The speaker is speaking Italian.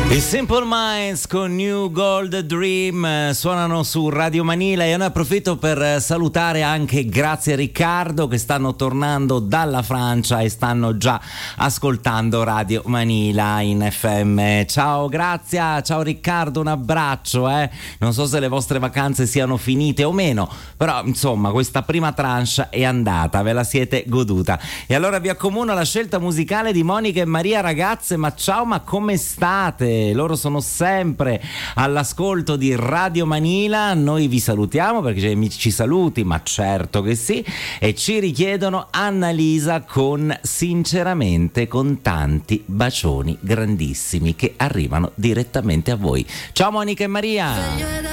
I Simple Minds con New Gold Dream suonano su Radio Manila e ne approfitto per salutare anche grazie a Riccardo che stanno tornando dalla Francia e stanno già ascoltando Radio Manila in FM. Ciao Grazia, ciao Riccardo, un abbraccio. Non so se le vostre vacanze siano finite o meno, però insomma questa prima tranche è andata, ve la siete goduta. E allora vi accomuno la scelta musicale di Monica e Maria. Ragazze, ma ciao, ma come state? Loro sono sempre all'ascolto di Radio Manila. Noi vi salutiamo perché c'è amici saluti, ma certo che sì, e ci richiedono Annalisa con Sinceramente, con tanti bacioni grandissimi che arrivano direttamente a voi. Ciao Monica e Maria.